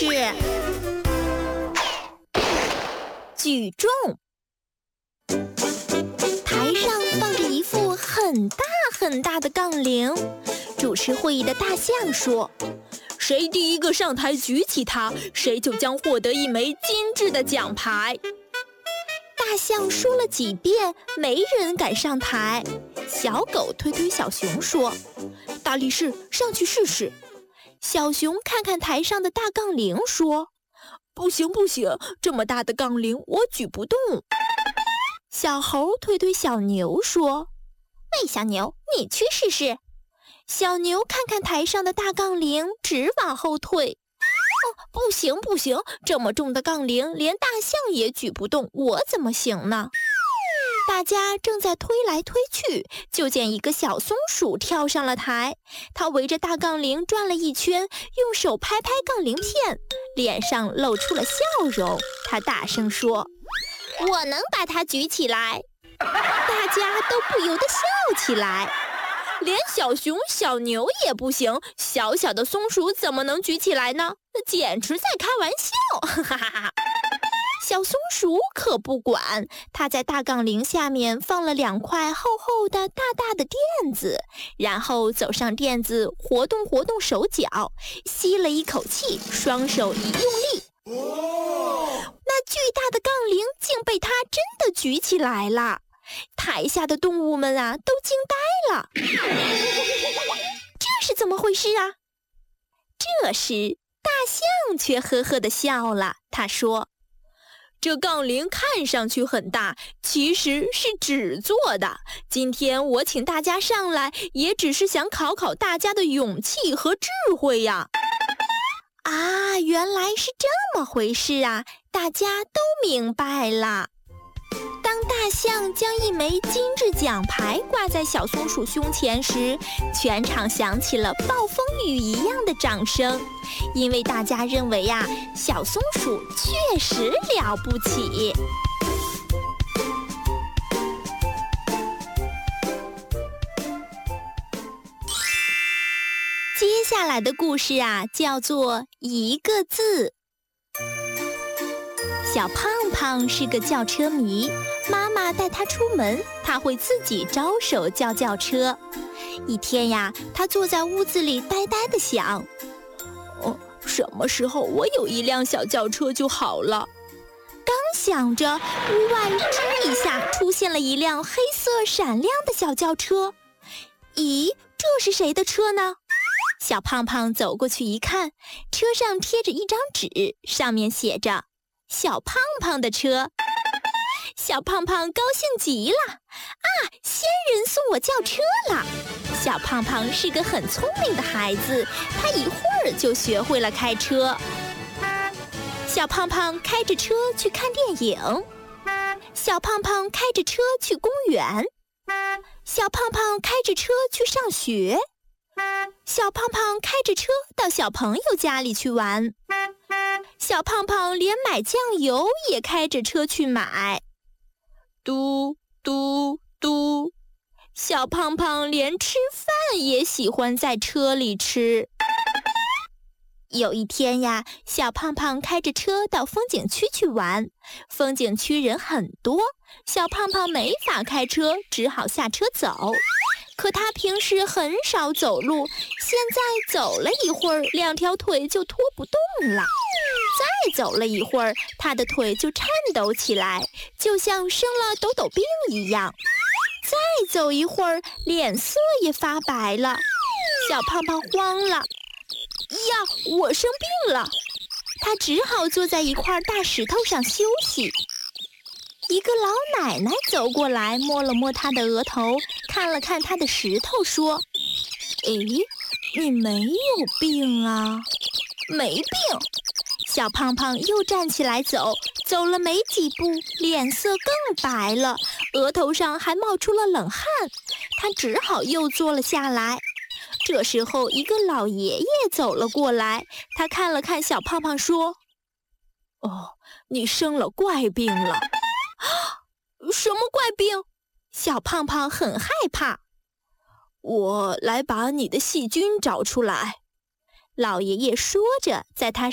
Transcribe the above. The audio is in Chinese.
事。举重。台上放着一副很大很大的杠铃，主持会议的大象说：“谁第一个上台举起它，谁就将获得一枚精致的奖牌。”大象说了几遍，没人敢上台。小狗推推小熊说：“大力士，上去试试。”小熊看看台上的大杠铃说：“不行不行，这么大的杠铃我举不动。”小猴推推小牛说：“喂，小牛，你去试试。”小牛看看台上的大杠铃，直往后退。不行不行，这么重的杠铃连大象也举不动，我怎么行呢？大家正在推来推去，就见一个小松鼠跳上了台。它围着大杠铃转了一圈，用手拍拍杠铃片，脸上露出了笑容。它大声说：“我能把它举起来。”大家都不由得笑起来。连小熊、小牛也不行，小小的松鼠怎么能举起来呢？简直在开玩笑！哈哈哈！小松鼠可不管，它在大杠铃下面放了2块厚厚的大大的垫子，然后走上垫子，活动活动手脚，吸了一口气，双手一用力，那巨大的杠铃竟被它真的举起来了。台下的动物们啊，都惊呆了。这是怎么回事啊？这时大象却呵呵地笑了，他说：“这杠铃看上去很大，其实是纸做的。今天我请大家上来，也只是想考考大家的勇气和智慧呀。”啊，原来是这么回事啊！大家都明白了。当大象将一枚精致奖牌挂在小松鼠胸前时，全场响起了暴风雨一样的掌声，因为大家认为呀，小松鼠确实了不起。接下来的故事啊，叫做一个字。小胖胖是个轿车迷，妈妈带他出门，他会自己招手叫轿车。一天呀，他坐在屋子里呆呆地想：什么时候我有一辆小轿车就好了。刚想着，屋外吱一下出现了一辆黑色闪亮的小轿车。咦，这是谁的车呢？小胖胖走过去一看，车上贴着一张纸，上面写着小胖胖的车。小胖胖高兴极了，啊，仙人送我轿车了。小胖胖是个很聪明的孩子，他一会儿就学会了开车。小胖胖开着车去看电影，小胖胖开着车去公园，小胖胖开着车去上学，小胖胖开着车到小朋友家里去玩，小胖胖连买酱油也开着车去买。嘟嘟嘟，小胖胖连吃饭也喜欢在车里吃。有一天呀，小胖胖开着车到风景区去玩，风景区人很多，小胖胖没法开车，只好下车走。可他平时很少走路，现在走了一会儿，2条腿就拖不动了。再走了一会儿，他的腿就颤抖起来，就像生了抖抖病一样。再走一会儿，脸色也发白了。小胖胖慌了，呀，我生病了！他只好坐在一块大石头上休息。一个老奶奶走过来，摸了摸他的额头，看了看他的石头，说：“诶，你没有病啊？”“没病。”小胖胖又站起来走，走了没几步，脸色更白了，额头上还冒出了冷汗。他只好又坐了下来。这时候，一个老爷爷走了过来，他看了看小胖胖，说：“哦，你生了怪病了。”“什么怪病？”小胖胖很害怕。“我来把你的细菌找出来。”老爷爷说着，在他